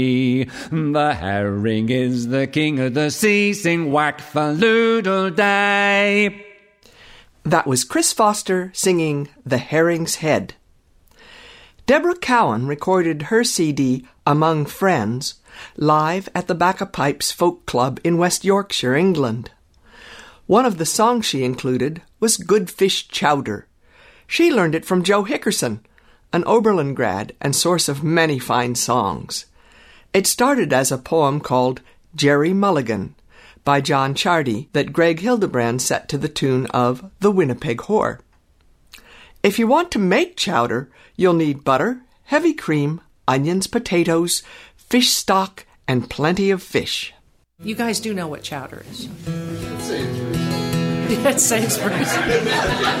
The herring is the king of the sea. Sing whack-a-doodle day. That was Chris Foster singing The Herring's Head. Deborah Cowan recorded her CD, Among Friends, live at the Back of Pipes Folk Club in West Yorkshire, England. One of the songs she included was Good Fish Chowder. She learned it from Joe Hickerson, an Oberlin grad and source of many fine songs. It started as a poem called Jerry Mulligan by John Chardy that Greg Hildebrand set to the tune of The Winnipeg Whore. If you want to make chowder, you'll need butter, heavy cream, onions, potatoes, fish stock, and plenty of fish. You guys do know what chowder is. It's Sainsbury's.